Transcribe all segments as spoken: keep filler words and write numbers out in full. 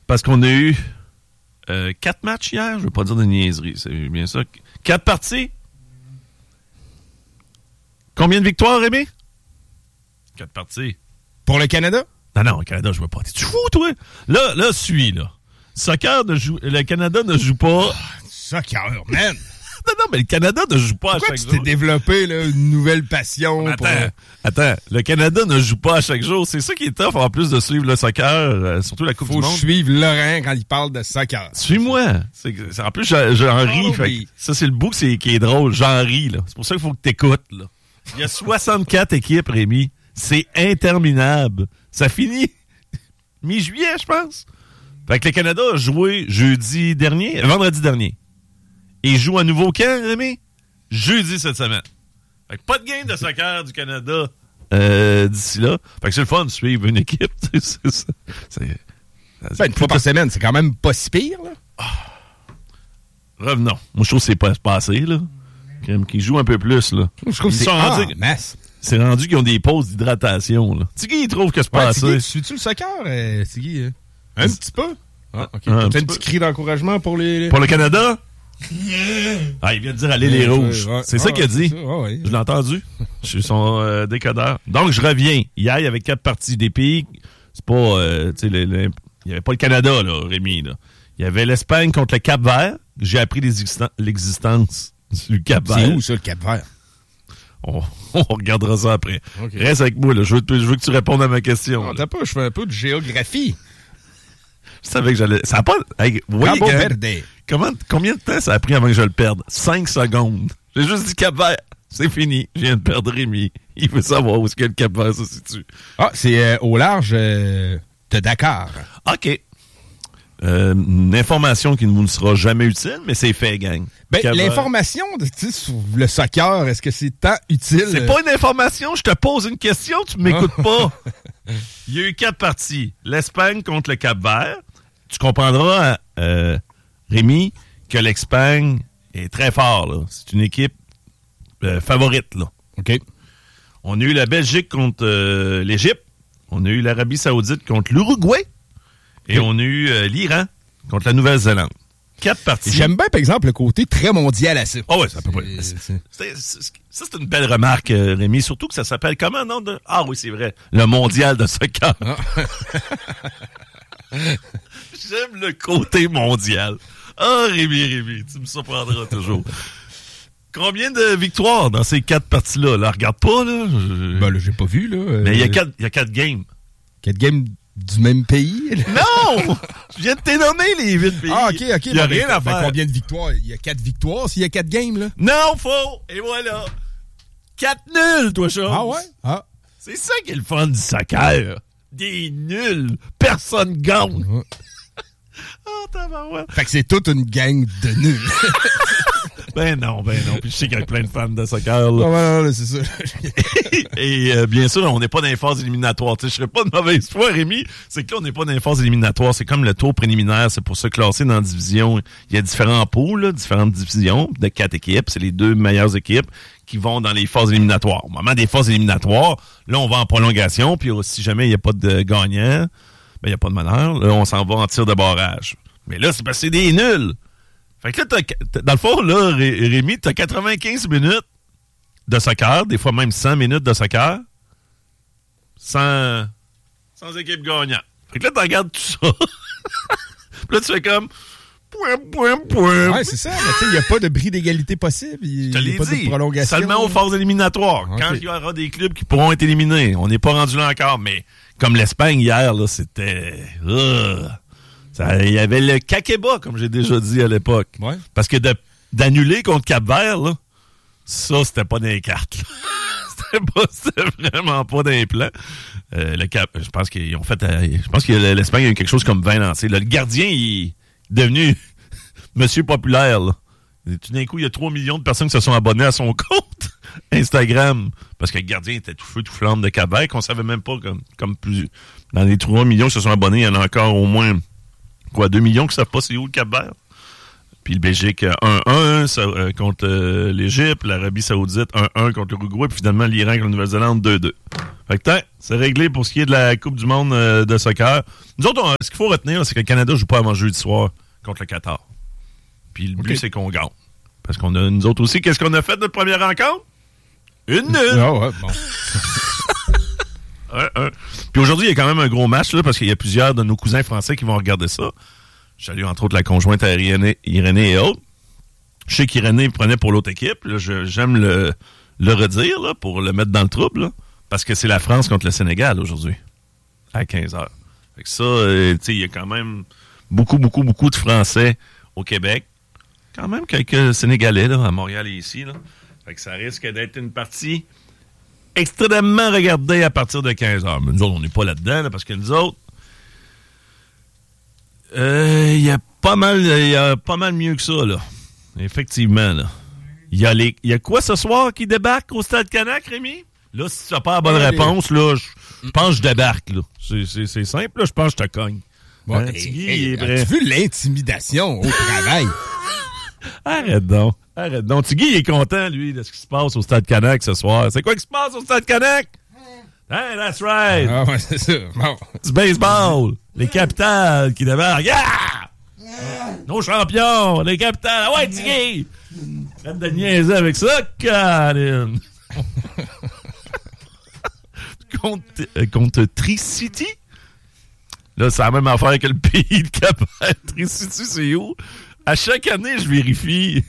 parce qu'on a eu euh, quatre matchs hier. Je ne veux pas dire de niaiserie, c'est bien ça. Quatre parties. Combien de victoires, Rémi? Quatre parties. Pour le Canada? Non, non, le Canada, je veux pas. T'es fou, toi? Là, là, suis, là. Soccer ne joue... Le Canada ne joue pas... Oh, soccer, man! Non, non, mais le Canada ne joue pas Pourquoi à chaque tu jour. t'es développé là, une nouvelle passion? Attends, pour... attends. Le Canada ne joue pas à chaque jour. C'est ça qui est tough, en plus de suivre le soccer, euh, surtout la Coupe Faut du Monde. Faut suivre Laurent quand il parle de soccer. Suis-moi. C'est, c'est, en plus, j'en, j'en ris. Oh, fait, oui. Ça, c'est le bout c'est, qui est drôle. J'en ris, là. C'est pour ça qu'il faut que t'écoutes, là. Il y a soixante-quatre équipes, Rémi. C'est interminable. Ça finit mi-juillet, je pense. Fait que le Canada a joué jeudi dernier, vendredi dernier. Et il joue à nouveau quand, Rémi? Jeudi cette semaine. Fait que pas de game de soccer du Canada euh, d'ici là. Fait que c'est le fun de suivre une équipe. C'est ça. C'est, ben, une fois par semaine, c'est quand même pas si pire, là. Oh. Revenons. Moi, je trouve que c'est pas passé, là. Qui joue un peu plus, là. Je trouve que Ils c'est... sont Ah, rendus... masse. C'est rendu qu'ils ont des pauses d'hydratation, là. Tigui, il trouve que c'est ouais, pas assez. Tigui, suis-tu le soccer, euh, Tigui? Euh? Un petit peu. Ah, OK. Un, un petit, petit, petit cri d'encouragement pour les... Pour le Canada? Ah, il vient de dire aller les rouges. Ouais, ouais. C'est ah, ça qu'il a dit. Ça, ouais, ouais. Je l'ai entendu. Je suis son euh, décodeur. Donc, je reviens. Hier, il y avait quatre parties des pays. C'est pas... Euh, tu sais, le, le, il n'y avait pas le Canada, là, Rémi, là. Il y avait l'Espagne contre le Cap-Vert. J'ai appris l'existen- l'existence du Cap-Vert. C'est où, ça, le Cap-Vert? On, on regardera ça après. Okay. Reste avec moi, là. Je veux, je veux que tu répondes à ma question. Non, t'as pas, je fais un peu de géographie. Je savais que j'allais... Ça a pas... Hey, voyez, Cabo quand... Verde. Comment, combien de temps ça a pris avant que je le perde? Cinq secondes. J'ai juste dit Cap-Vert. C'est fini. Je viens de perdre Rémi. Il veut savoir où est-ce que le Cap-Vert se situe. Ah, c'est euh, au large euh, de Dakar. OK. Euh, une information qui ne nous sera jamais utile, mais c'est fait, gang. Ben, Cap-Vert. l'information de, sur le soccer, est-ce que c'est tant utile? C'est pas une information. Je te pose une question. Tu m'écoutes pas. Il y a eu quatre parties. L'Espagne contre le Cap-Vert. Tu comprendras... Euh, Rémi, que l'Espagne est très fort, là. C'est une équipe euh, favorite, là. OK. On a eu la Belgique contre euh, l'Égypte. On a eu l'Arabie Saoudite contre l'Uruguay. Et okay. on a eu euh, l'Iran contre la Nouvelle-Zélande. Quatre parties. J'aime bien, par exemple, le côté très mondial à ça. Ah oh ouais, ça peut pas. C'est, c'est, c'est, c'est, ça, c'est une belle remarque, euh, Rémi. Surtout que ça s'appelle comment, non? De... Ah oui, c'est vrai. Le mondial de soccer. Ah. J'aime le côté mondial. Ah, Rémi, Rémi, tu me surprendras toujours. Combien de victoires dans ces quatre parties-là? Là, regarde pas, là. Je... Ben là, j'ai pas vu, là. Euh... Mais il y a quatre, il y a quatre games. Quatre games du même pays? Non! Je viens de t'énommer les huit pays. Ah, OK, OK. Il y a ben, rien ben, à faire. Ben, combien de victoires? Il y a quatre victoires s'il y a quatre games, là? Non, faux! Et voilà. Quatre nuls, toi, Charles. Ah ouais? Ah. C'est ça qui est le fun du soccer. Des nuls. Personne gagne. Ouais. Oh, tabarouette. Fait que c'est toute une gang de nuls. Ben non, ben non. Puis je sais qu'il y a plein de fans de soccer, là. Non, non, non, c'est ça. Et euh, bien sûr, on n'est pas dans les phases éliminatoires. Tu sais, je serais pas de mauvaise foi, Rémi. C'est que là, on n'est pas dans les phases éliminatoires. C'est comme le tour préliminaire. C'est pour se classer dans la division. Il y a différents pools, là, différentes divisions de quatre équipes. C'est les deux meilleures équipes qui vont dans les phases éliminatoires. Au moment des phases éliminatoires, là, on va en prolongation. Puis si jamais il n'y a pas de gagnant, ben, il n'y a pas de malheur. Là, on s'en va en tir de barrage. Mais là, c'est parce que c'est des nuls. Fait que là, t'as, t'as, dans le fond, là, Ré, Rémi, t'as quatre-vingt-quinze minutes de soccer, des fois même cent minutes de soccer, sans, sans équipe gagnante. Fait que là, tu regardes tout ça. Puis là, tu fais comme... Point, point, point. Ouais, c'est ça. Mais tu sais, il n'y a pas de bris d'égalité possible. Il n'y a pas dit, de prolongation. Seulement aux phases éliminatoires. Okay. Quand il y aura des clubs qui pourront être éliminés. On n'est pas rendu là encore, mais comme l'Espagne hier, là, c'était... Uh, il y avait le caqueba, comme j'ai déjà dit à l'époque. Ouais. Parce que de, d'annuler contre Cap-Vert, là, ça, c'était pas dans les cartes. c'était, pas, c'était vraiment pas dans les plans. Euh, le Cap, je pense qu'ils ont fait... Euh, je pense que l'Espagne a eu quelque chose comme vingt lancés. Là, le gardien, il est devenu monsieur populaire. Là. Et tout d'un coup, il y a trois millions de personnes qui se sont abonnées à son compte Instagram. Parce que le gardien était tout feu, tout flamme de Cap-Vert, qu'on savait même pas comme, comme plus... Dans les trois millions qui se sont abonnés, il y en a encore au moins... Quoi, deux millions qui savent pas c'est où le Cap-Vert? Puis le Belgique un un euh, contre euh, l'Égypte, l'Arabie Saoudite un un contre l'Uruguay, puis finalement l'Iran contre la Nouvelle-Zélande deux deux. Fait que tant, c'est réglé pour ce qui est de la Coupe du monde euh, de soccer. Nous autres, on, ce qu'il faut retenir, c'est que le Canada joue pas avant jeudi soir contre le Qatar. Puis le but, okay. c'est qu'on gagne. Parce qu'on a, nous autres aussi, qu'est-ce qu'on a fait de notre première rencontre? Une nulle! Ah ouais, bon. un, un. Puis aujourd'hui, il y a quand même un gros match, là, parce qu'il y a plusieurs de nos cousins français qui vont regarder ça. Je salue entre autres la conjointe à Irénée, Irénée et autres. Je sais qu'Irénée prenait pour l'autre équipe. Là, je, j'aime le, le redire là, pour le mettre dans le trouble. Là, parce que c'est la France contre le Sénégal aujourd'hui. À quinze heures. Fait que ça, euh, tu sais, il y a quand même beaucoup, beaucoup, beaucoup de Français au Québec. Quand même quelques Sénégalais là, à Montréal et ici. Là. Fait que ça risque d'être une partie extrêmement regardée à partir de quinze heures. Mais nous autres, on n'est pas là-dedans là, parce que nous autres, il euh, y a pas mal il y a pas mal mieux que ça là. Effectivement là. Il y a les il y a quoi ce soir qui débarque au Stade Canac, Rémi? Là, si tu n'as pas la bonne Allez. réponse là, je pense que je débarque là. C'est, c'est, c'est simple là, je pense que je te cogne. Bon, hein, hey, Tigui, hey, il est as-tu vu l'intimidation au travail? Arrête donc. Arrête donc. Tigui, il est content lui de ce qui se passe au Stade Canac ce soir. C'est quoi qui se passe au Stade Canac? Hey, that's right! Ah ouais, c'est ça. Bon. Du baseball! Les capitales qui débarquent! Yeah! Nos champions! Les capitales! Ah ouais, Tigui! Arrête de niaiser avec ça, Caroline! contre, euh, contre Tri-City? Là, c'est la même affaire que le pays de Cap. Tri-City, c'est où? À chaque année, je vérifie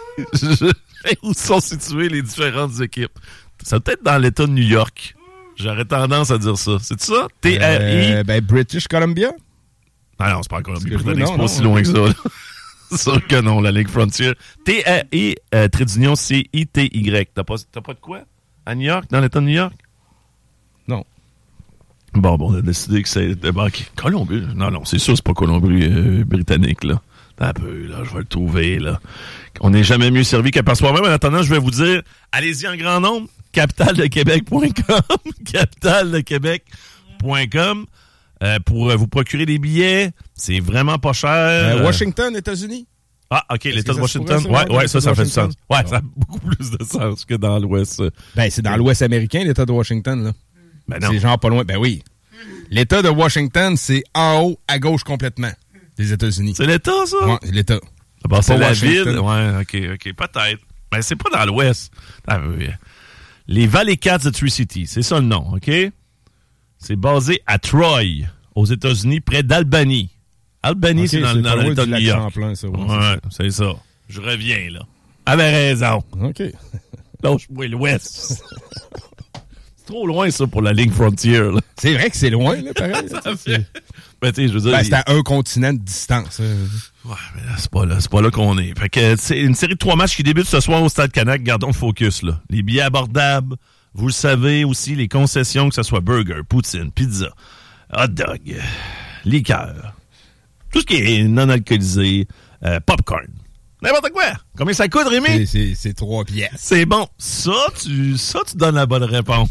où sont situées les différentes équipes. Ça peut être dans l'État de New York. J'aurais tendance à dire ça. C'est ça? T R I? Euh, ben, British Columbia? Non, non, c'est pas en Colombie-Britannique. C'est pas aussi loin que ça. C'est sûr que non, la Ligue Frontier. T R I, euh, trait d'union C I T Y. T'as pas, t'as pas de quoi? À New York? Dans l'État de New York? Non. Bon, bon, on a décidé que c'est... Ben, Colombie? Non, non, c'est sûr c'est pas Colombie-Britannique, euh, là. Un peu, là, je vais le trouver, là. On n'est jamais mieux servi qu'à par soi-même. En attendant, je vais vous dire, allez-y en grand nombre. capitale de québec point com capitale de québec point com euh, pour euh, vous procurer des billets. C'est vraiment pas cher. Euh, Washington, États-Unis. Ah, OK, Est-ce l'État de Washington. Ouais, ouais, ça, ça fait du sens. Ouais, ça a beaucoup plus de sens que dans l'Ouest. Ben, c'est dans l'Ouest américain, l'État de Washington, là. Ben non. C'est genre pas loin. Ben oui. L'État de Washington, c'est en haut, à gauche complètement des États-Unis. C'est l'État, ça? Ouais, c'est l'État. D'abord, c'est, c'est la Washington. Ville. Ouais, OK, OK. Peut-être. Ben, c'est pas dans l'Ouest. Ah, oui. Les Valley Cats de Tri-City, c'est ça le nom, OK? C'est basé à Troy, aux États-Unis, près d'Albany. Albany, okay, c'est dans, c'est dans l'État de New York. Champlain, ça, ouais, ouais c'est, ça. c'est ça. Je reviens, là. Avait raison. OK. Lâche-moi l'Ouest. C'est trop loin, ça, pour la Ligue Frontier, là. C'est vrai que c'est loin, là, pareil. Ça fait... Ben, tu sais, je veux dire... Ben, c'est à un continent de distance. Hein. Ouais, mais là, c'est pas là, c'est pas là qu'on est. Fait que c'est une série de trois matchs qui débute ce soir au Stade Canac. Gardons le focus, là. Les billets abordables. Vous le savez aussi, les concessions, que ce soit burger, poutine, pizza, hot dog, liqueur, tout ce qui est non alcoolisé, euh, popcorn. N'importe quoi. Combien ça coûte, Rémi? C'est, c'est, c'est trois pièces. C'est bon. Ça, tu, ça, tu donnes la bonne réponse.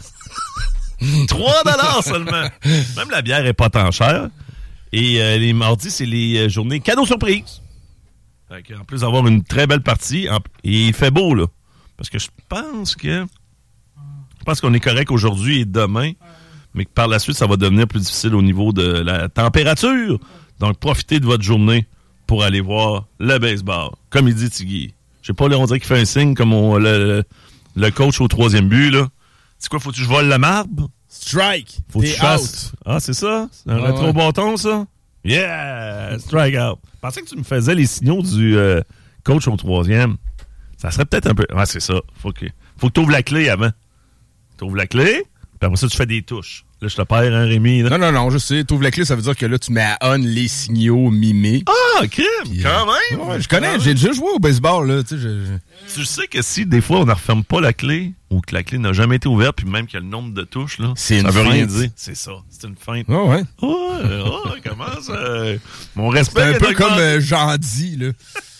trois dollars seulement. Même la bière est pas tant chère. Et euh, les mardis, c'est les journées cadeaux surprises. Fait que, en plus d'avoir une très belle partie, en, et il fait beau, là. Parce que je pense que... Je pense qu'on est correct aujourd'hui et demain, mais que par la suite, ça va devenir plus difficile au niveau de la température. Donc, profitez de votre journée pour aller voir le baseball. Comme il dit Tigui. Je sais pas, là, on dirait qu'il fait un signe comme on, le, le coach au troisième but, là. C'est quoi, faut-tu que je vole le marbre? Strike! Faut que tu fasses... Ah, c'est ça? C'est un ah, rétro-bâton, ouais. Ça? Yeah! Strike out! Je pensais que tu me faisais les signaux du euh, coach au troisième. Ça serait peut-être un peu... Ah, c'est ça. Faut que, faut que tu ouvres la clé avant. Tu ouvres la clé, puis après ça, tu fais des touches. Là, je te perds, hein, Rémi? Là. Non, non, non, je sais. Tu ouvres la clé, ça veut dire que là, tu mets à on les signaux mimés. Ah, OK! Puis, quand euh, même! Ouais, je connais, j'ai déjà joué au baseball, là. Tu sais, je, je... tu sais que si, des fois, on ne referme pas la clé, ou que la clé n'a jamais été ouverte, puis même qu'il y a le nombre de touches, là, c'est ça une veut feinte. rien dire. C'est ça. C'est une feinte. Oh, ouais. Oh, oh, comment ça? Mon respect c'est un peu augmenté. comme euh, Jean-Di, là.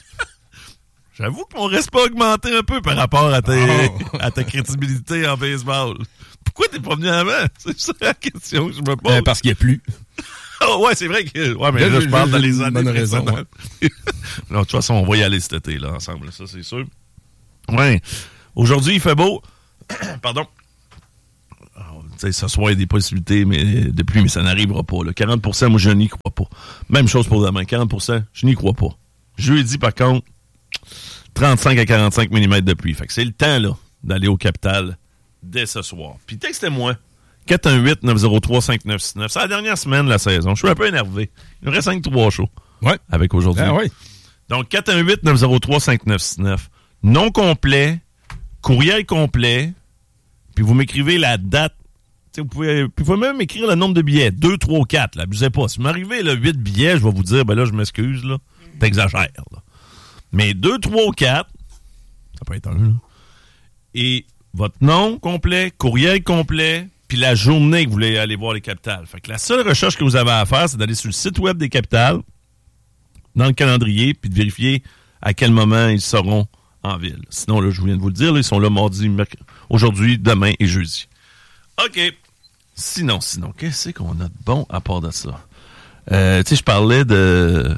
J'avoue que mon respect a augmenté un peu par rapport à, tes, oh. à ta crédibilité en baseball. Pourquoi t'es pas venu avant? C'est ça la question que je me pose. Euh, parce qu'il n'y a plus. Oh, ouais, c'est vrai que. Ouais, mais là, là je parle dans les années raison, ouais. Non, de toute façon, on va y aller cet été, là, ensemble, ça, c'est sûr. Ouais. Aujourd'hui, il fait beau. Pardon. Oh, tu sais, ce soir, il y a des possibilités mais, de pluie, mais ça n'arrivera pas, là. quarante pour cent, moi, je n'y crois pas. Même chose pour demain. quarante pour cent, je n'y crois pas. Jeudi, par contre, trente-cinq à quarante-cinq millimètres de pluie. Fait que c'est le temps, là, d'aller au Capital dès ce soir. Puis textez-moi. quatre un huit neuf zéro trois cinq neuf six neuf. C'est la dernière semaine de la saison. Je suis un peu énervé. Il nous reste cinq trois shows. Ouais. Avec aujourd'hui. Ah, oui. Donc, quatre un huit neuf zéro trois cinq neuf six neuf. Nom complet, courriel complet, puis vous m'écrivez la date. Vous pouvez, vous pouvez même écrire le nombre de billets. deux, trois, quatre. Là, abusez pas. Si vous m'arrivez là, huit billets, je vais vous dire, ben là, je m'excuse, là. T'exagères, là. Mais deux, trois, quatre, ça peut être un, là. Et votre nom complet, courriel complet, puis la journée que vous voulez aller voir les capitales. Fait que la seule recherche que vous avez à faire, c'est d'aller sur le site web des capitales, dans le calendrier, puis de vérifier à quel moment ils seront en ville. Sinon, là, je viens de vous le dire, là, ils sont là mardi, merc- aujourd'hui, demain et jeudi. OK. Sinon, sinon, qu'est-ce qu'on a de bon à part de ça? Euh, tu sais, je parlais de...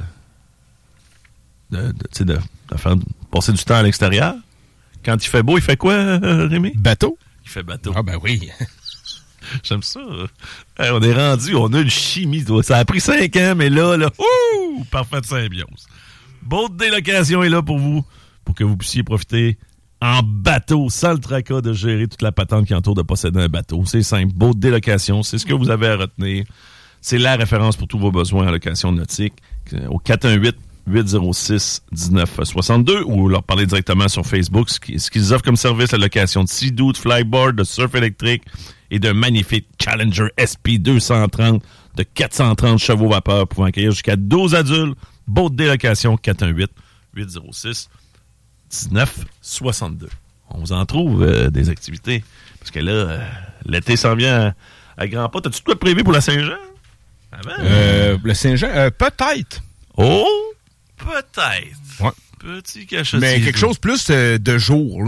de, de tu sais, de, de faire passer du temps à l'extérieur. Quand il fait beau, il fait quoi, euh, Rémi? Bateau. Il fait bateau. Ah, ben oui. J'aime ça. Hey, on est rendu, on a une chimie. Ça a pris cinq ans, mais là, là, ouh, parfaite symbiose. Boat Délocation est là pour vous, pour que vous puissiez profiter en bateau, sans le tracas de gérer toute la patente qui entoure de posséder un bateau. C'est simple. Boat Délocation, c'est ce que vous avez à retenir. C'est la référence pour tous vos besoins en location nautique. Au quatre un huit huit zéro six dix-neuf soixante-deux ou leur parler directement sur Facebook. Ce qu'ils offrent comme service, la location de Sea-Doo, de Flyboard, de surf électrique et d'un magnifique Challenger S P deux cent trente de quatre cent trente chevaux vapeur pouvant accueillir jusqu'à douze adultes. Boat Délocation quatre un huit huit zéro six dix-neuf soixante-deux. On vous en trouve euh, des activités. Parce que là, euh, l'été s'en vient à, à grands pas. T'as-tu quoi de prévu pour la Saint-Jean? Avant? Euh, le Saint-Jean, euh, peut-être. Oh! Peut-être. Ouais. Petit cachetier. Mais quelque chose plus euh, de jour, là.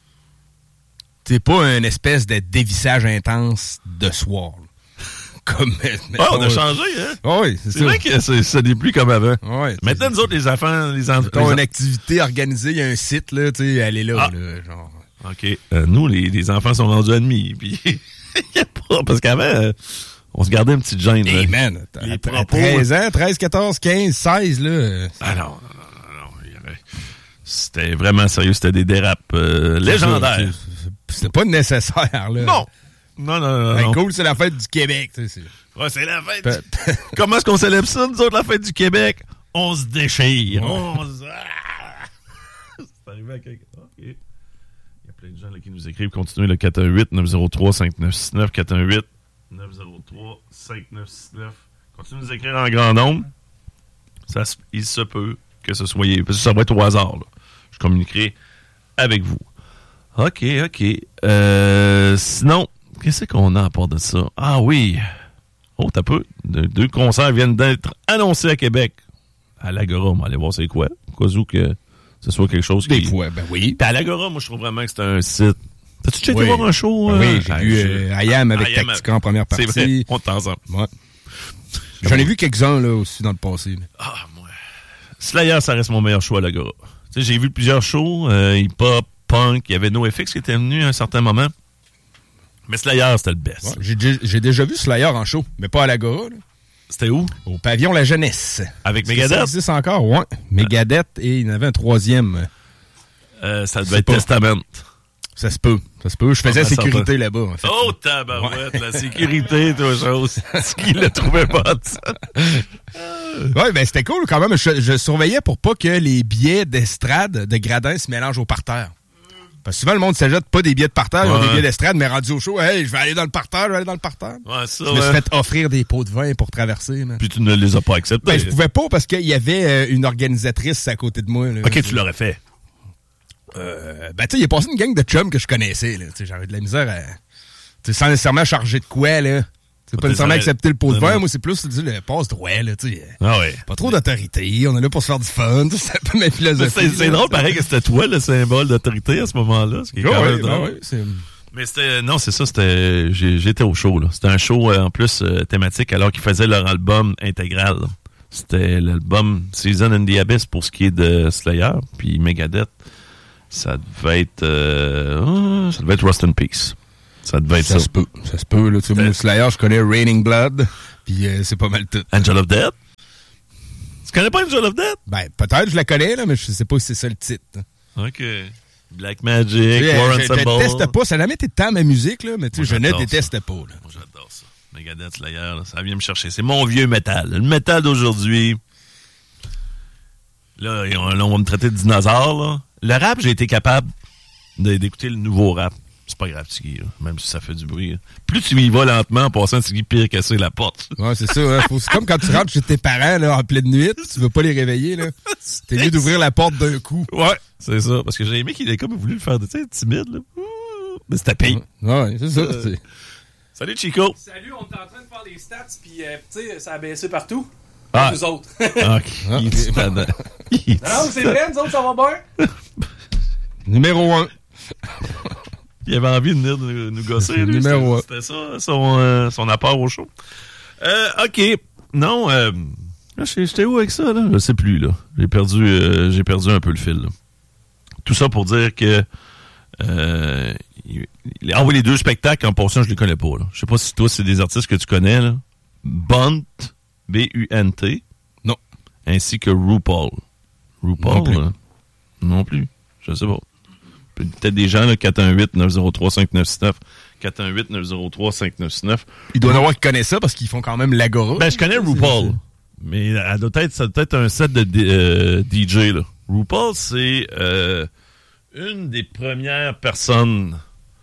C'est pas une espèce de dévissage intense de soir, là. Comme. Ah, oh, on a changé, hein? Oh, oui, c'est, c'est ça. vrai que c'est, ça n'est plus comme avant. Ouais, maintenant, nous autres, les enfants, les enfants. T'as une activité organisée, il y a un site, là, tu sais, elle est là, ah. là, genre. OK. Euh, nous, les, les enfants sont rendus ennemis, puis y a pas, parce qu'avant, euh, on se gardait une petite gêne, hey, là. man, les à propos, treize ans, treize, quatorze, quinze, seize, là. Ah non, non, non, non, non. Il y avait... C'était vraiment sérieux, c'était des dérapes euh, légendaires. C'était pas nécessaire, là. Non! Non, non, non. Ben, non. cool, c'est la fête du Québec, tu sais. Ouais, c'est la fête du... Comment est-ce qu'on célèbre ça, nous autres, la fête du Québec? On se déchire. Ouais. On se... c'est arrivé à quelqu'un. OK. Il y a plein de gens là, qui nous écrivent. Continuez le quatre un huit neuf zéro trois cinq neuf six neuf. quatre un huit neuf zéro trois cinq neuf six neuf. Continuez de nous écrire en grand nombre. Ça, il se peut que ce soit... Parce que ça va être au hasard, là. Je communiquerai avec vous. OK, OK. Euh, sinon... Qu'est-ce qu'on a à part de ça? Ah oui! Oh, t'as peu. De, deux concerts viennent d'être annoncés à Québec. À l'Agora, on va aller voir c'est quoi. Au cas où que ce soit quelque chose Des qui... fois, ben oui. Puis à l'Agora, moi, je trouve vraiment que c'est un site... T'as-tu déjà oui. été voir un show? Ben euh... oui, j'ai ah, vu euh, I Am avec Tactica en première partie. C'est vrai, on t'en ensemble. Ouais. J'en ai vu quelques-uns, là, aussi, dans le passé. Mais... Ah, moi... Slayer, ça reste mon meilleur show à l'Agora. Tu sais, j'ai vu plusieurs shows, euh, hip-hop, punk. Il y avait NoFX qui était venu à un certain moment. Mais Slayer, c'était le best. Ouais, j'ai, j'ai déjà vu Slayer en show, mais pas à l'Agora. Là. C'était où? Au Pavillon La Jeunesse. Avec Megadeth? Ça existe encore, ouais. Megadeth, ah. Et il y en avait un troisième. Euh, ça devait être pas. Testament. Ça se peut, ça se peut. Je faisais ah, sécurité peut. Là-bas, en fait. Oh, tabarouette, ouais. La sécurité, toi, chose. Ce qu'il ne trouvait pas de ça. Ouais, ben c'était cool quand même. Je, je surveillais pour pas que les billets d'estrade de gradins se mélangent au parterre. Parce que souvent, le monde ne s'ajoute pas des billets de parterre, ils ouais. ont des billets d'estrade, mais rendu au show, hey, je vais aller dans le parterre, je vais aller dans le parterre. Ouais, ça, je ouais. me suis fait offrir des pots de vin pour traverser. Man. Puis tu ne les as pas acceptés. Ben, je pouvais pas parce qu'il y avait euh, une organisatrice à côté de moi. Là, ok, tu l'aurais fait. Euh, ben, tu sais, il est passé une gang de chums que je connaissais. Là, j'avais de la misère à. Sans nécessairement charger de quoi, là. C'est pas nécessairement accepter le pot de vin, moi c'est plus le passe droit, là, tu sais. Ah ouais. Pas trop d'autorité, on est là pour se faire du fun, c'est un peu ma philosophie. C'est, c'est drôle, pareil, que c'était toi le symbole d'autorité à ce moment-là. Ce qui est oh, quand oui, même drôle. Ben oui, c'est... Mais c'était... Non, c'est ça, c'était... J'ai, j'étais au show, là. C'était un show, euh, en plus, euh, thématique, alors qu'ils faisaient leur album intégral, là. C'était l'album Season in the Abyss pour ce qui est de Slayer, puis Megadeth. Ça devait être... Euh, ça devait être Rust in Peace. Ça devait être ça. Ça se peut. Ça se peut, là. Tu sais, Slayer, je connais Raining Blood, puis euh, c'est pas mal tout. Angel of Death? Tu connais pas Angel of Death? Ben, peut-être, je la connais, là, mais je sais pas si c'est ça le titre. OK. Black Magic, War Ensemble. Je ne déteste pas. Ça n'a jamais été tant ma musique, là, mais tu sais, je ne déteste ça. pas. Là. Moi, j'adore ça. Megadeth, Slayer, là, ça vient me chercher. C'est mon vieux métal. Le métal d'aujourd'hui. Là, on, là, on va me traiter de dinosaure. Là. Le rap, j'ai été capable de, d'écouter le nouveau rap. C'est pas grave, Tiggy, là, même si ça fait du bruit. Là. Plus tu y vas lentement en passant, Tiggy, pire casser la porte. Ouais, c'est ça. Hein. Faut, c'est comme quand tu rentres chez tes parents là, en pleine nuit, tu veux pas les réveiller. Là. T'es mieux d'ouvrir la porte d'un coup. Ouais, c'est ça. Parce que j'ai aimé qu'il ait comme voulu le faire, tu sais, timide. Là. Mais c'était pire. Ouais, c'est ça. Euh, c'est... Salut, Chico. Salut, on est en train de faire les stats, puis euh, tu sais, ça a baissé partout. Ah. Nous autres. Ah, okay. Il est non, non, c'est vrai, nous autres, ça va bien. Numéro un. Il avait envie de venir nous, nous gosser. Lui, numéro c'était, c'était ça, son, euh, son apport au show. Euh, OK. Non, euh, j'étais où avec ça, là? Je sais plus, là. J'ai perdu, euh, j'ai perdu un peu le fil, là. Tout ça pour dire que euh, ah oui, les deux spectacles, en passant, je les connais pas, là. Je sais pas si toi, c'est des artistes que tu connais, là. Bunt, B U N T. Non. Ainsi que RuPaul. RuPaul, non plus. Là, non plus. Je sais pas. Peut-être des gens, là, quatre un huit neuf zéro trois cinq neuf six neuf. quatre un huit neuf zéro trois cinq neuf six neuf. Il doit y en avoir qui connaissent ça parce qu'ils font quand même l'agora. Ben, je connais RuPaul. Mais elle doit être, ça doit être un set de euh, D J, là. RuPaul, c'est euh, une des premières personnes.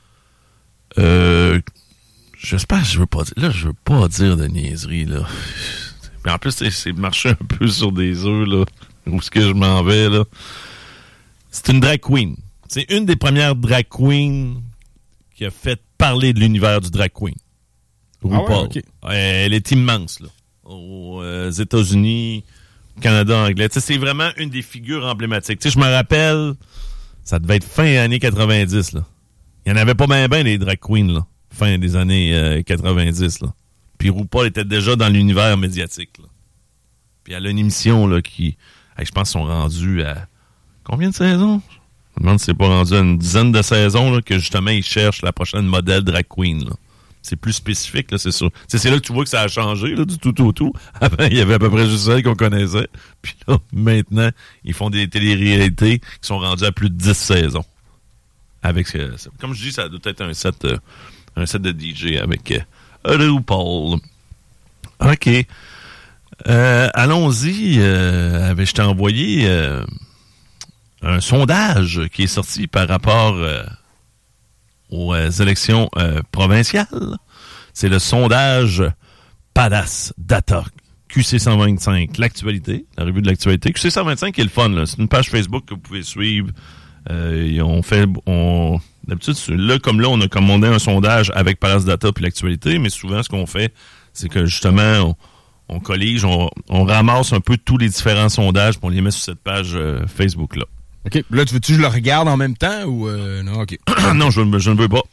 Euh, j'espère, je veux pas dire. Là, je veux pas dire de niaiserie, là. Mais en plus, c'est, c'est marcher un peu sur des œufs, là. Où est-ce que je m'en vais, là? C'est une drag queen. C'est une des premières drag queens qui a fait parler de l'univers du drag queen. RuPaul. Ah ouais, okay. Elle est immense, là. Aux euh, États-Unis, Canada, anglais. T'sais, c'est vraiment une des figures emblématiques. T'sais, je me rappelle, ça devait être fin années quatre-vingt-dix, là. Il n'y en avait pas bien ben des drag queens, là. Fin des années euh, quatre-vingt-dix, là. Puis RuPaul était déjà dans l'univers médiatique, là. Puis elle a une émission, là, qui, hey, je pense, sont rendus à combien de saisons? Je me demande si c'est pas rendu à une dizaine de saisons, là, que justement, ils cherchent la prochaine modèle drag queen, là. C'est plus spécifique, là, c'est sûr. T'sais, c'est là que tu vois que ça a changé, là, du tout au tout. Avant, il y avait à peu près juste celles qu'on connaissait. Puis là, maintenant, ils font des téléréalités qui sont rendues à plus de dix saisons. Avec, euh, comme je dis, ça doit être un set, euh, un set de D J avec euh, RuPaul. OK. Euh, allons-y. Euh, je t'ai envoyé euh, un sondage qui est sorti par rapport euh, aux euh, élections euh, provinciales. C'est le sondage Palace Data Q C cent vingt-cinq, l'actualité, la revue de l'actualité. Q C cent vingt-cinq est le fun, là. C'est une page Facebook que vous pouvez suivre. Euh, on fait, on, d'habitude, là, comme là, on a commandé un sondage avec Palace Data puis l'actualité, mais souvent, ce qu'on fait, c'est que justement, on, on collige, on, on ramasse un peu tous les différents sondages pour les mettre sur cette page euh, Facebook-là. OK. Là, tu veux-tu que je le regarde en même temps ou euh, non? OK. Non, je, je ne veux pas.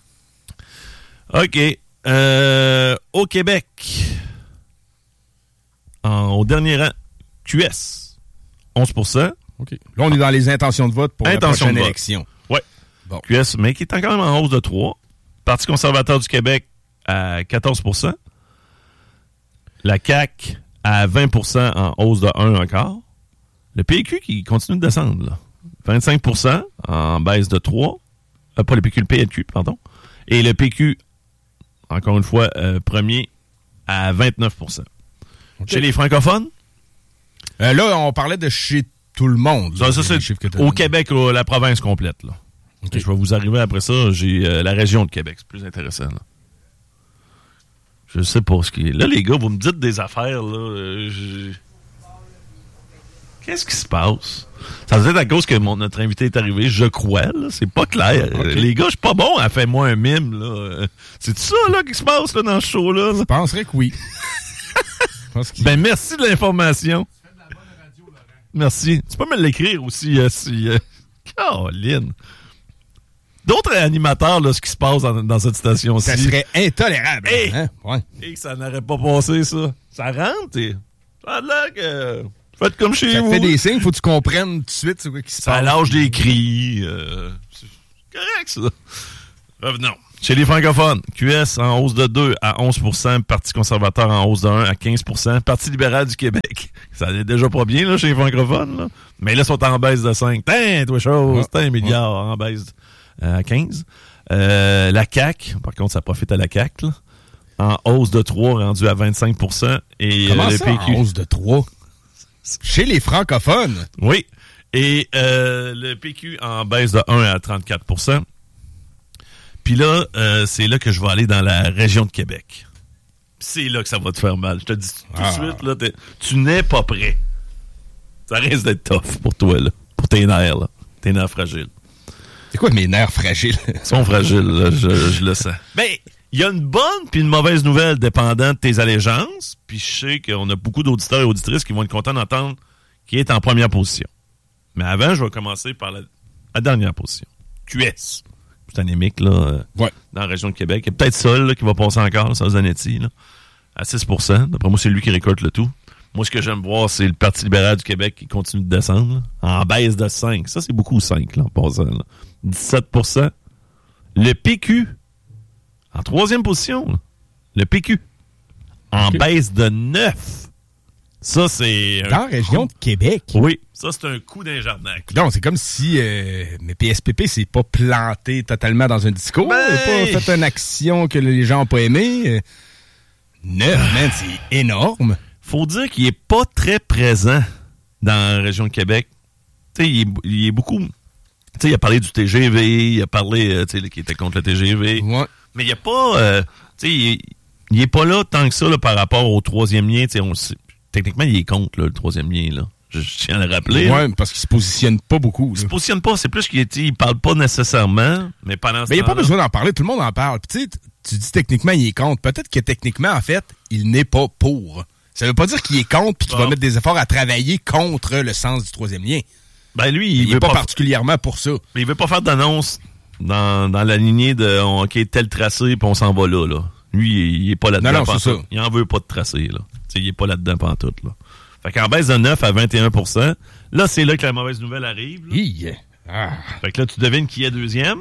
OK. Euh, au Québec, en, au dernier rang, Q S, onze pour cent. OK. Là, on est dans les intentions de vote pour Intention la prochaine de élection. Oui. Bon. Q S, mais qui est quand même en hausse de trois. Parti conservateur du Québec à quatorze pour cent. La C A Q à vingt pour cent en hausse de un encore. Le P Q qui continue de descendre, là. vingt-cinq pour cent en baisse de trois. Euh, pas le P Q, le P L Q, pardon. Et le P Q, encore une fois, euh, premier à vingt-neuf pour cent. Okay. Chez les francophones? Euh, là, on parlait de chez tout le monde. Ça, ça c'est au Québec, là, la province complète. Là. Okay. Je vais vous arriver après ça. J'ai euh, la région de Québec. C'est plus intéressant. Là. Je sais pas ce qui est. Là, les gars, vous me dites des affaires. Là. Euh, je... Qu'est-ce qui se passe? Ça veut être à cause que mon, notre invité est arrivé, je crois. Là. C'est pas clair. Okay. Les gars, je suis pas bon à faire moi un mime. Là. C'est ça là, qui se passe là, dans ce show-là? Là? Je penserais que oui. Ben, merci de l'information. Merci. Tu peux me l'écrire aussi, euh, si... Euh... Caroline. d'autres animateurs, là, ce qui se passe dans, dans cette station-ci. Ça serait intolérable. Hey! Hein? Ouais. Et que ça n'aurait pas passé, ça. Ça rentre et... Ça a l'air que... Faites comme chez ça vous. Ça fait des signes, faut que tu comprennes tout de suite ce qui se ça passe. Ça lâche des cris. Euh, c'est correct, ça. Revenons. Chez les francophones, Q S en hausse de deux à onze pour cent, Parti conservateur en hausse de un à quinze pour cent, Parti libéral du Québec. Ça allait déjà pas bien là, chez les francophones. Là. Mais là, ils sont en baisse de cinq. Tain, toi, chose. Tain, milliard en baisse euh, à quinze. Euh, la C A Q, par contre, ça profite à la C A Q. Là, en hausse de trois, rendu à vingt-cinq pour cent. Et, Comment euh, le ça, P Q... en hausse de trois? Chez les francophones? Oui. Et euh, le P Q en baisse de un à trente-quatre pour cent. Puis là, euh, c'est là que je vais aller dans la région de Québec. C'est là que ça va te faire mal. Je te dis tout de ah. suite, là, tu n'es pas prêt. Ça risque d'être tough pour toi, là. Pour tes nerfs, là. Tes nerfs fragiles. C'est quoi mes nerfs fragiles? Ils sont fragiles, là, je, je le sens. Mais il y a une bonne puis une mauvaise nouvelle dépendant de tes allégeances. Puis je sais qu'on a beaucoup d'auditeurs et auditrices qui vont être contents d'entendre qui est en première position. Mais avant, je vais commencer par la, la dernière position. Q S. C'est anémique, là, euh, ouais. dans la région de Québec. Il y a peut-être Sol là, qui va passer encore, ça, Zanetti, là, à six pour cent. D'après moi, c'est lui qui récolte le tout. Moi, ce que j'aime voir, c'est le Parti libéral du Québec qui continue de descendre, là, en baisse de cinq. Ça, c'est beaucoup cinq, là, en passant. Là. dix-sept pour cent. Le P Q, en troisième position, là, le P Q, en okay. baisse de neuf. Ça, c'est... Dans la région de Québec? Oui. Ça, c'est un coup d'un jarnac. Donc, c'est comme si... Euh, mais P S P P s'est pas planté totalement dans un discours. Ben... Il n'a pas fait une action que les gens n'ont pas aimée. Neuf, man, c'est énorme. Faut dire qu'il est pas très présent dans la région de Québec. Tu sais, il, il est beaucoup... Tu sais, il a parlé du T G V, il a parlé, tu sais, qu'il était contre le T G V. Ouais. Mais il n'y a pas... Euh, tu sais, il, il est pas là tant que ça là, par rapport au troisième lien. Tu sais, on le sait. Techniquement, il est contre, là, le troisième lien, là. Je, je tiens à le rappeler. Oui, parce qu'il se positionne pas beaucoup. Il là. se positionne pas. C'est plus qu'il est, il parle pas nécessairement, mais pendant ce Mais il n'y a pas besoin d'en parler. Tout le monde en parle. Puis tu sais, tu dis techniquement, il est contre. Peut-être que techniquement, en fait, il n'est pas pour. Ça veut pas dire qu'il est contre puis qu'il bon. va mettre des efforts à travailler contre le sens du troisième lien. Ben lui, il, il veut est pas, pas particulièrement pour ça. Mais il veut pas faire d'annonce dans, dans la lignée de on, OK, tel tracé, puis on s'en va là, là. Lui, il, il est pas là-dedans. Non, non, c'est ça. Il en veut pas de tracé, là. T'sais, il est pas là-dedans pantoute, là. Fait qu'en baisse de neuf à vingt et un pour cent, là, c'est là que la mauvaise nouvelle arrive. Là. Yeah. Ah. Fait que là, tu devines qui est deuxième?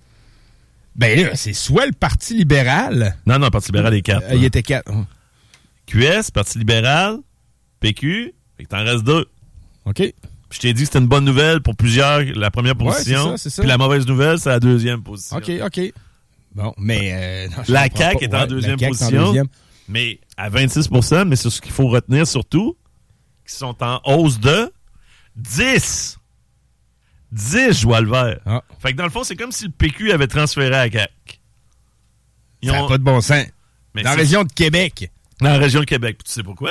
Ben là, c'est soit le Parti libéral... Non, non, le Parti libéral est quatre. Euh, il était quatre. Q S, Parti libéral, P Q, fait que t'en restes deux. OK. Puis je t'ai dit que c'était une bonne nouvelle pour plusieurs, la première position. Ouais, c'est ça, c'est ça. Puis la mauvaise nouvelle, c'est la deuxième position. OK, OK. Bon, mais... Euh, non, la C A Q est en ouais, deuxième position, en deuxième. Mais à vingt-six pour cent, mais c'est ce qu'il faut retenir surtout, qui sont en hausse de dix. dix, je vois le vert. Ah. Fait que dans le fond, c'est comme si le P Q avait transféré à la C A Q. Ils Ça n'a ont... pas de bon sens. Mais dans la région de Québec. Dans la région de Québec. Puis tu sais pourquoi?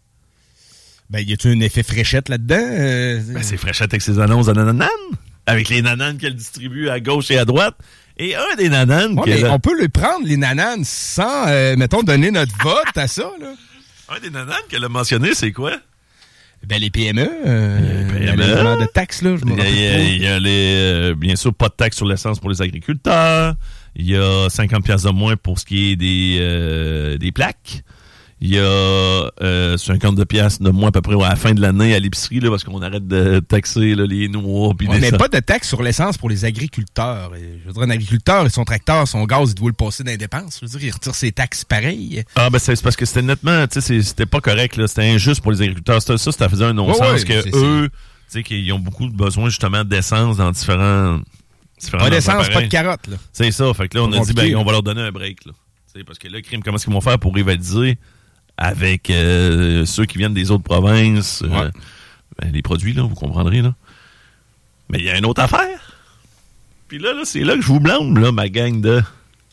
Ben, y a-tu un effet fréchette là-dedans? Euh... Ben, c'est fréchette avec ses annonces de nananes. Avec les nananes qu'elle distribue à gauche et à droite. Et un des nananes... Ouais, mais a... on peut les prendre, les nananes, sans, euh, mettons, donner notre vote à ça, là. Un des nananes qu'elle a mentionné, c'est quoi? Ben, les P M E. Euh, les P M E. De taxes, là, je me rappelle. Il y a, il y a les, euh, bien sûr, pas de taxes sur l'essence pour les agriculteurs. Il y a cinquante piastres de moins pour ce qui est des, euh, des plaques. Il y a euh, cinquante piastres de moins à peu près à la fin de l'année à l'épicerie, là, parce qu'on arrête de taxer là, les noix. Pis ouais, les mais ça. Pas de taxes sur l'essence pour les agriculteurs. Je veux dire, un agriculteur et son tracteur, son gaz, il doit le passer dans les dépenses. Je veux dire, il retire ses taxes pareilles. Ah, ben c'est parce que c'était nettement, tu sais, c'était pas correct, là. C'était injuste pour les agriculteurs. Ça, ça, ça faisait un non-sens ouais, ouais, que c'est, eux, tu sais, qu'ils ont beaucoup de besoin justement d'essence dans différents... différents pas d'essence, pas de carottes, là. C'est ça. Fait que là, on a dit, ben, on va leur donner un break, là. T'sais, parce que là, crime, comment est-ce qu'ils vont faire pour rivaliser avec euh, ceux qui viennent des autres provinces, ouais. euh, ben, les produits, là, vous comprendrez, là. Mais il y a une autre affaire. Puis là, là, c'est là que je vous blâme, là, ma gang de...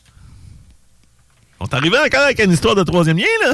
On est arrivé encore avec une histoire de troisième lien, là.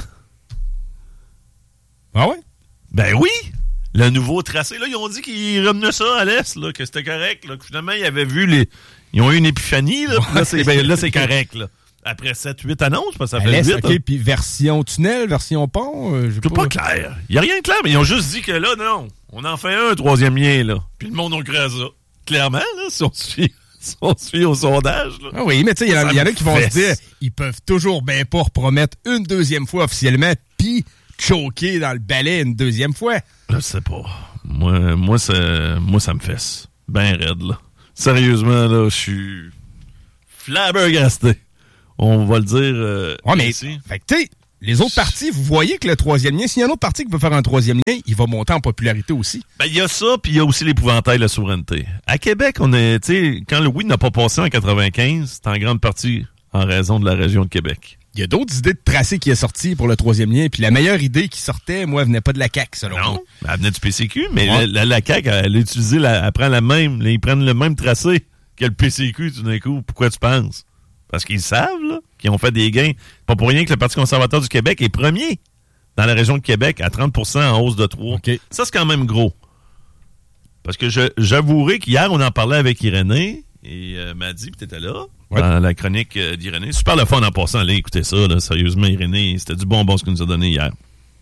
Ah ouais? Ben oui! Le nouveau tracé, là, ils ont dit qu'ils remenaient ça à l'Est, là, que c'était correct, là, que finalement, ils avaient vu les... Ils ont eu une épiphanie, là, ouais. là, c'est, ben, là, c'est correct, là. Après sept huit annonces, parce que ça fait huit. OK, puis version tunnel, version pont, euh, c'est pas... pas clair. Il n'y a rien de clair, mais ils ont juste dit que là, non, on en fait un troisième lien, là. Puis le monde, on crée ça. Clairement, là, si on suit, si on se fie au sondage. Là. Ah oui, mais tu sais, il y, y en a qui vont se dire, ils peuvent toujours bien pas repromettre une deuxième fois officiellement, puis choquer dans le balai une deuxième fois. Je sais pas. Moi, moi, ça, moi, ça me fesse. Ben raide, là. Sérieusement, là, je suis flabbergasté. On va le dire euh, ouais, mais, ici. Fait que, tu sais, les autres partis, vous voyez que le troisième lien, s'il y a un autre parti qui veut faire un troisième lien, il va monter en popularité aussi. Ben, il y a ça, puis il y a aussi l'épouvantail de la souveraineté. À Québec, on est, tu sais, quand le oui n'a pas passé en quatre-vingt-quinze, c'est en grande partie en raison de la région de Québec. Il y a d'autres idées de tracé qui est sorti pour le troisième lien, puis la meilleure idée qui sortait, moi, venait pas de la C A Q, selon moi. Non, elle venait du P C Q, mais ouais. la, la, la C A Q, elle a utilisé, la, elle prend la même, ils prennent le même tracé que le P C Q, tout d'un coup. Pourquoi tu penses? Parce qu'ils savent, là, qu'ils ont fait des gains. Pas pour rien que le Parti conservateur du Québec est premier dans la région de Québec à trente pour cent en hausse de trois. Okay. Ça, c'est quand même gros. Parce que je, j'avouerai qu'hier, on en parlait avec Irénée, et euh, m'a dit, puis t'étais là, ouais. dans la chronique euh, d'Irénée. Super le fun en passant, allez écouter ça, là, sérieusement, Irénée, c'était du bonbon ce qu'il nous a donné hier.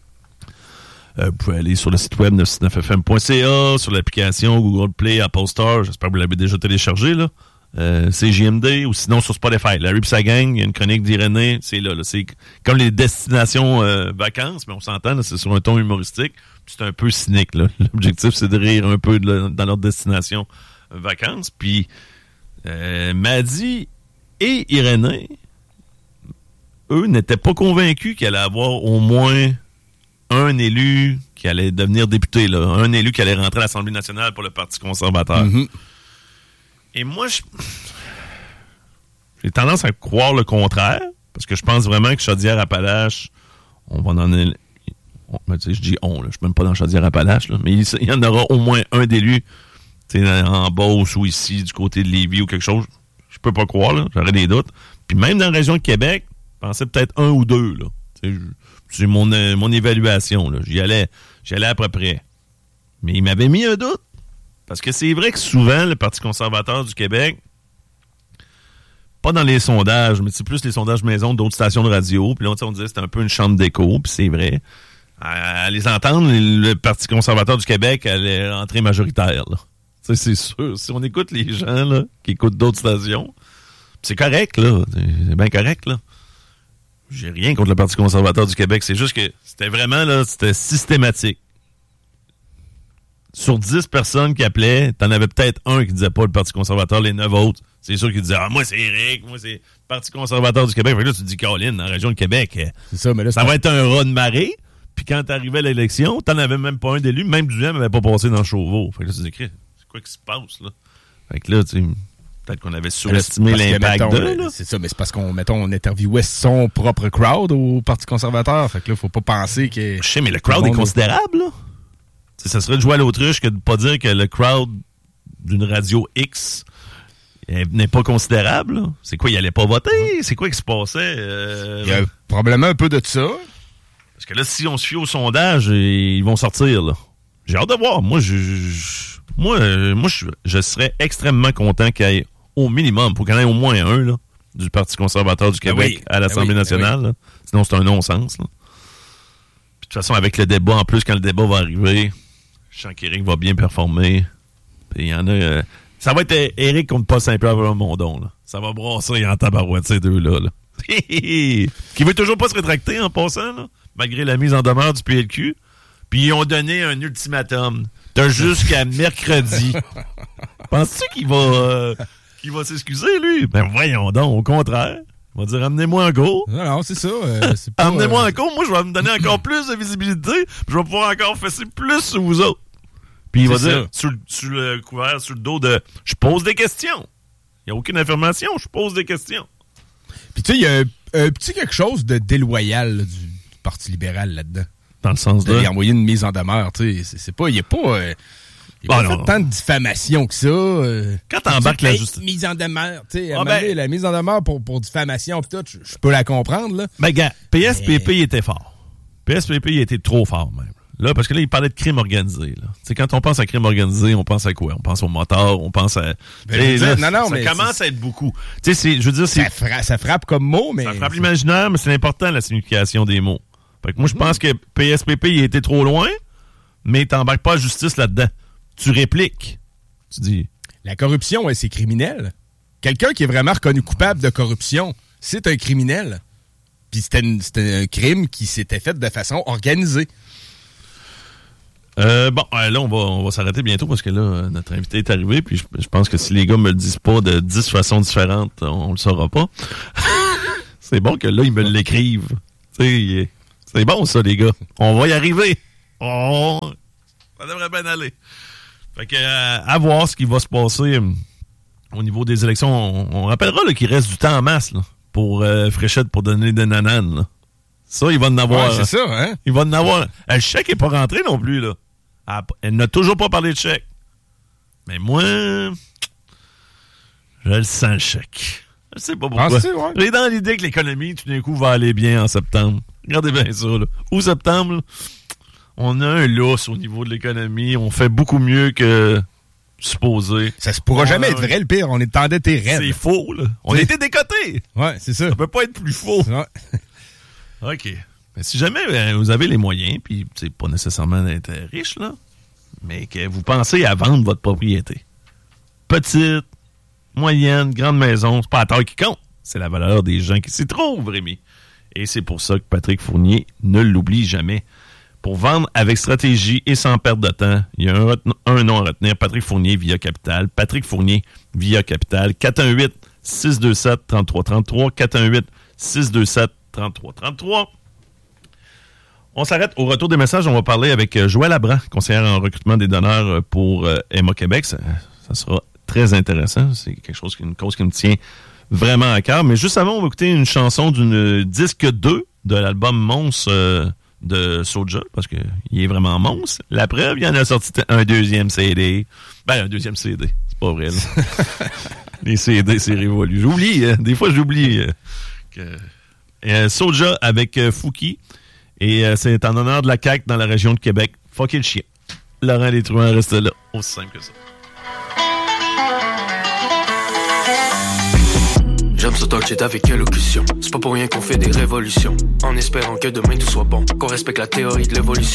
Euh, vous pouvez aller sur le site web neuf cent soixante-neuf F M point C A, sur l'application Google Play, Apple Store, j'espère que vous l'avez déjà téléchargé, là. Euh, C J M D ou sinon sur Spotify. Larry pis sa gang, il y a une chronique d'Irénée, c'est là, là. C'est comme les destinations euh, vacances, mais on s'entend, là, c'est sur un ton humoristique, puis c'est un peu cynique, là. L'objectif, c'est de rire un peu de, dans leur destination euh, vacances. Puis euh, Madi et Irénée, eux, n'étaient pas convaincus qu'il allait avoir au moins un élu qui allait devenir député, là. Un élu qui allait rentrer à l'Assemblée nationale pour le Parti conservateur. Mm-hmm. Et moi, je... j'ai tendance à croire le contraire, parce que je pense vraiment que Chaudière-Appalaches, on va en aller... On, ben, tu sais, je dis on, là, je suis même pas dans Chaudière-Appalaches, là, mais il, il y en aura au moins un d'élu, tu sais, en Beauce ou ici, du côté de Lévis ou quelque chose. Je peux pas croire, là, j'aurais des doutes. Puis même dans la région de Québec, je pensais peut-être un ou deux, là. Tu sais, c'est mon, euh, mon évaluation, là. J'y allais, j'y allais à peu près. Mais il m'avait mis un doute. Parce que c'est vrai que souvent, le Parti conservateur du Québec, pas dans les sondages, mais c'est plus les sondages maison d'autres stations de radio, puis là, on disait que c'était un peu une chambre d'écho, puis c'est vrai. À les entendre, le Parti conservateur du Québec allait rentrer majoritaire, là. Ça, c'est sûr. Si on écoute les gens, là, qui écoutent d'autres stations, c'est correct, là. C'est bien correct, là. J'ai rien contre le Parti conservateur du Québec. C'est juste que c'était vraiment, là, c'était systématique. Sur dix personnes qui appelaient, t'en avais peut-être un qui disait pas le Parti conservateur, les neuf autres, c'est sûr qu'ils disaient « Ah, moi, c'est Éric, moi, c'est le Parti conservateur du Québec. » Fait que là, tu te dis « Caroline, dans la région de Québec, c'est ça, mais là, ça va être un raz de marée. » Puis quand t'arrivais à l'élection, t'en avais même pas un d'élu, même Duhem n'avait pas passé dans le Chauveau. Fait que là, tu te dis « C'est quoi qui se passe, là? » Fait que là, tu sais, peut-être qu'on avait surestimé l'impact de, là. C'est ça, mais c'est parce qu'on, mettons, on interviewait son propre crowd au Parti conservateur. Fait que là, faut pas penser que... Je sais, mais le crowd est considérable, là. T'sais, ça serait de jouer à l'autruche que de pas dire que le crowd d'une radio X n'est pas considérable. Là. C'est quoi, il allait pas voter? C'est quoi qui se passait? Euh... Il y a probablement un peu de ça. Parce que là, si on se fie au sondage, ils vont sortir. Là. J'ai hâte de voir. Moi, je, je, moi, moi je, je serais extrêmement content qu'il y ait au minimum, pour qu'il y en ait au moins un là, du Parti conservateur du Québec oui, à l'Assemblée oui, nationale. Oui. Sinon, c'est un non-sens. Là. Puis, de toute façon, avec le débat, en plus, quand le débat va arriver... Je sens qu'Éric va bien performer. Il y en a. Euh, ça va être Éric contre Paul Saint-Pierre Mondon. Là. Ça va brasser en tabarouette, ces deux-là. Là. Qui veut toujours pas se rétracter en passant, là, malgré la mise en demeure du P L Q. Puis ils ont donné un ultimatum. T'as jusqu'à mercredi. Penses-tu qu'il va, euh, qu'il va s'excuser, lui? Ben voyons donc, au contraire. Il va dire, amenez-moi en cours. Non, non, c'est ça. Euh, c'est pas, amenez-moi euh... en cours. Moi, je vais me donner encore plus de visibilité. Je vais pouvoir encore fesser plus sur vous autres. Puis il va dire, sur, sur le couvert, sur le dos de, je pose des questions. Il n'y a aucune affirmation, je pose des questions. Puis tu sais, il y a un, un petit quelque chose de déloyal là, du, du Parti libéral là-dedans. Dans le sens de... de... lui envoyer une mise en demeure, tu sais. C'est, c'est pas, il n'y a pas... Euh... Il n'y a ah, pas non, fait non. tant de diffamation que ça. Euh, Quand t'embarques la justice... Mise en demeure, tu sais, ah, ben... la mise en demeure pour, pour diffamation pis tout, je peux la comprendre, là. Ben, gars, P S P P, mais... il était fort. P S P P, il était trop fort, même. Là, parce que là, il parlait de crime organisé, là. Tu sais, quand on pense à crime organisé, on pense à quoi? On pense au motard, on pense à... Ben, là, non, non, ça mais commence c'est... à être beaucoup. Tu sais, c'est, je veux dire, c'est... Ça, fra... ça frappe comme mot, mais... Ça frappe l'imaginaire, mais c'est important, la signification des mots. Fait que moi, je pense que P S P P, il était trop loin, mais t'embarques pas la justice là-dedans. Tu répliques. Tu dis... La corruption, c'est criminel. quelqu'un qui est vraiment reconnu coupable de corruption, c'est un criminel. Puis c'était, une, c'était un crime qui s'était fait de façon organisée. Euh, bon, là, on va, on va s'arrêter bientôt parce que là, notre invité est arrivé. Puis je, je pense que si les gars me le disent pas de dix façons différentes, on, on le saura pas. C'est bon que là, ils me l'écrivent. T'sais, c'est bon ça, les gars. On va y arriver. On... Ça devrait bien aller. Fait que, euh, à voir ce qui va se passer euh, au niveau des élections. On, on rappellera là, qu'il reste du temps en masse là, pour euh, Fréchette pour donner des nananes. Là. Ça, il va en avoir. Ouais, c'est ça, hein? Il va en avoir. Le chèque n'est pas rentré non plus, là. Elle, elle n'a toujours pas parlé de chèque. Mais moi, je le sens, le chèque. Je sais pas pourquoi. Ah, c'est, ouais. J'ai dans l'idée que l'économie, tout d'un coup, va aller bien en septembre. Regardez bien ça, là. Au septembre, là, on a un lousse au niveau de l'économie. On fait beaucoup mieux que supposé. Ça se pourra on jamais a... être vrai, le pire. On est endetté raide. C'est faux, là. On c'est... était décotés. Ouais, c'est ça. Ça peut pas être plus faux. Ouais. OK. Mais si jamais ben, vous avez les moyens, puis c'est pas nécessairement d'être riche, là, mais que vous pensez à vendre votre propriété. Petite, moyenne, grande maison, c'est pas la taille qui compte. C'est la valeur des gens qui s'y trouvent, Rémi. Et c'est pour ça que Patrick Fournier ne l'oublie jamais. Pour vendre avec stratégie et sans perdre de temps, il y a un, reten- un nom à retenir, Patrick Fournier via Capital. Patrick Fournier via Capital. quatre un huit, six deux sept, trois trois trois trois. quatre un huit, six deux sept, trois trois trois trois. On s'arrête. Au retour des messages, on va parler avec Joëlle Abran, conseillère en recrutement des donneurs pour euh, Emma Québec. Ça, ça sera très intéressant. C'est quelque chose, une cause qui me tient vraiment à cœur. Mais juste avant, on va écouter une chanson d'une disque deux de l'album Mons euh, de Soulja, parce qu'il est vraiment Mons. La preuve, il y en a sorti un deuxième C D. Ben, un deuxième C D. C'est pas vrai, là. Les C D, c'est révolu. J'oublie, hein. Des fois, j'oublie euh, que... Euh, Soulja avec euh, Fouki. Et euh, c'est en honneur de la C A Q dans la région de Québec. Fuck le chien. Laurent Létruant reste là. Aussi simple que ça. J'aime ce talk shit avec élocution. C'est pas pour rien qu'on fait des révolutions. En espérant que demain tout soit bon. Qu'on respecte la théorie de l'évolution.